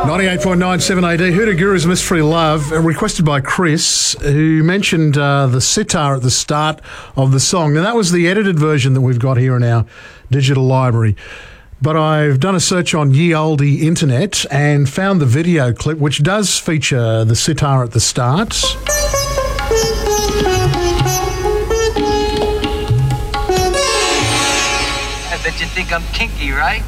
98.9 7AD, Hoota Guru's Mystery Love, requested by Chris, who mentioned the sitar at the start of the song. Now, that was the edited version that we've got here in our digital library. But I've done a search on Ye Olde Internet and found the video clip, which does feature the sitar at the start. I bet you think I'm kinky, right?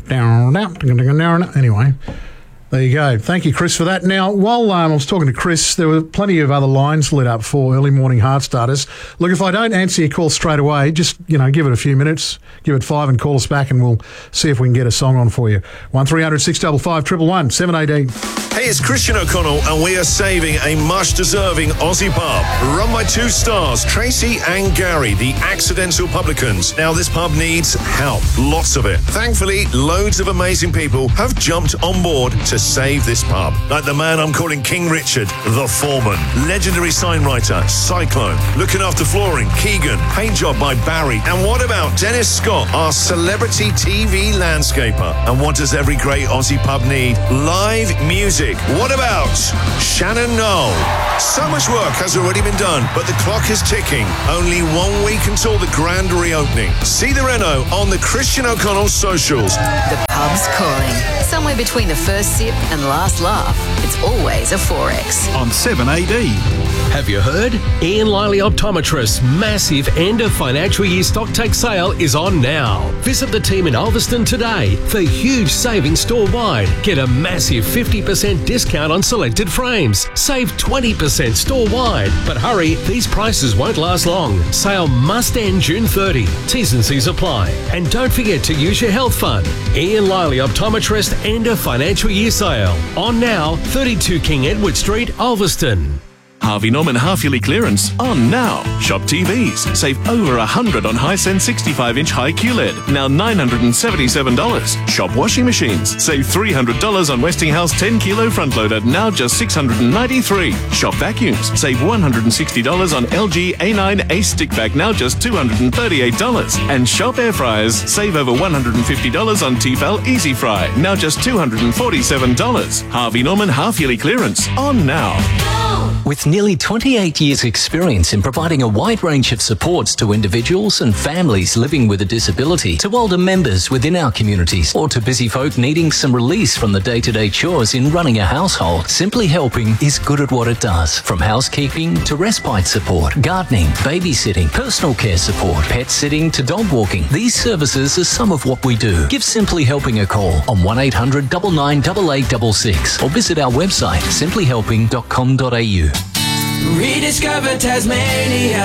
Anyway, there you go. Thank you, Chris, for that. Now, while I was talking to Chris, there were plenty of other lines lit up for early morning heart starters. Look, if I don't answer your call straight away, just, give it a few minutes, give it 5 and call us back and we'll see if we can get a song on for you. 1300 655 111 7AD. Hey, it's Christian O'Connell, and we are saving a much-deserving Aussie pub run by 2 stars, Tracy and Gary, the accidental publicans. Now, this pub needs help, lots of it. Thankfully, loads of amazing people have jumped on board to save this pub, like the man I'm calling King Richard, the foreman, legendary sign writer, Cyclone, looking after flooring, Keegan, paint job by Barry, and what about Dennis Scott, our celebrity TV landscaper? And what does every great Aussie pub need? Live music. What about Shannon Knoll? So much work has already been done, but the clock is ticking. Only 1 week until the grand reopening. See the reno on the Christian O'Connell socials. The pub's calling. Somewhere between the first sip and last laugh, it's always a 4X. On 7AD. Have you heard? Ian Liley Optometrist's massive end of financial year stock take sale is on now. Visit the team in Ulverston today for huge savings store-wide. Get a massive 50% discount on selected frames. Save 20% store-wide. But hurry, these prices won't last long. Sale must end June 30. T's and C's apply. And don't forget to use your health fund. Ian Liley Optometrist end of financial year sale. On now, 32 King Edward Street, Ulverston. Harvey Norman half-yearly clearance on now. Shop TVs. Save over $100 on Hisense 65-inch high QLED. Now $977. Shop washing machines. Save $300 on Westinghouse 10-kilo front loader. Now just $693. Shop vacuums. Save $160 on LG A9 Ace stick vac. Now just $238. And shop air fryers. Save over $150 on Tefal Easy Fry. Now just $247. Harvey Norman half-yearly clearance on now. With nearly 28 years' experience in providing a wide range of supports to individuals and families living with a disability, to older members within our communities, or to busy folk needing some release from the day-to-day chores in running a household, Simply Helping is good at what it does. From housekeeping to respite support, gardening, babysitting, personal care support, pet sitting to dog walking. These services are some of what we do. Give Simply Helping a call on 1800 99 8866 or visit our website simplyhelping.com.au. Rediscover Tasmania.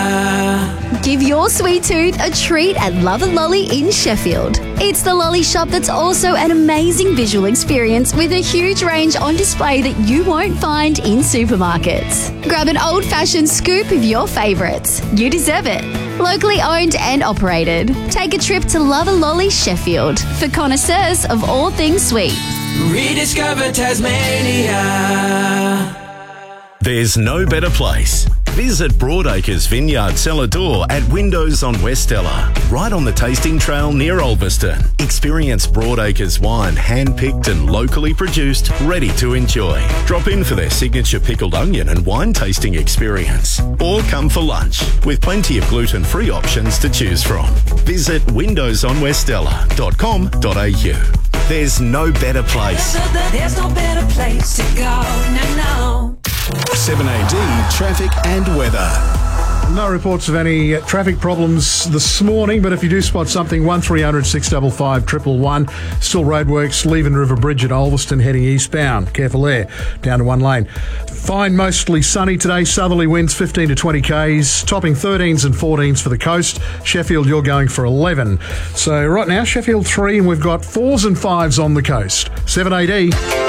Give your sweet tooth a treat at Love and Lolly in Sheffield. It's the lolly shop that's also an amazing visual experience with a huge range on display that you won't find in supermarkets. Grab an old-fashioned scoop of your favourites. You deserve it. Locally owned and operated. Take a trip to Love and Lolly Sheffield for connoisseurs of all things sweet. Rediscover Tasmania. There's no better place. Visit Broadacres Vineyard Cellar Door at Windows on Westella, right on the tasting trail near Ulverston. Experience Broadacres wine, hand-picked and locally produced, ready to enjoy. Drop in for their signature pickled onion and wine tasting experience. Or come for lunch, with plenty of gluten-free options to choose from. Visit windowsonwestella.com.au. There's no better place. There's no better place to go. No. 7AD traffic and weather. No reports of any traffic problems this morning, but if you do spot something, 1300 655 111. Still roadworks, Leven River Bridge at Ulverston heading eastbound. Careful there, down to one lane. Fine, mostly sunny today. Southerly winds 15 to 20 k's, topping 13s and 14s for the coast. Sheffield, you're going for 11. So right now, Sheffield 3, and we've got 4s and 5s on the coast. 7AD.